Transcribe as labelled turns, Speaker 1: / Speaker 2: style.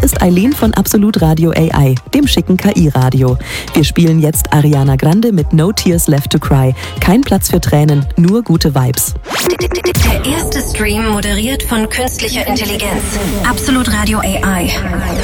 Speaker 1: Hier ist Eileen von Absolut Radio AI, dem schicken KI-Radio. Wir spielen jetzt Ariana Grande mit No Tears Left to Cry. Kein Platz für Tränen, nur gute Vibes.
Speaker 2: Der erste Stream moderiert von künstlicher Intelligenz. Absolut Radio AI.